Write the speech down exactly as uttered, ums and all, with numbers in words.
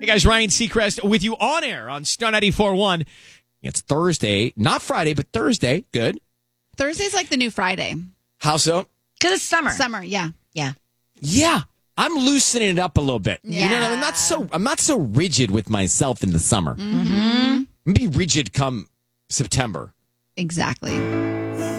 Hey guys, Ryan Seacrest with you on air on Star ninety-four point one. It's Thursday, not Friday, but Thursday. Good. Thursday's like the new Friday. How so? Because it's summer. Summer, yeah. Yeah. Yeah, I'm loosening it up a little bit. Yeah. You know, I'm not so I'm not so rigid with myself in the summer. Mm-hmm. I'm be rigid come September. Exactly.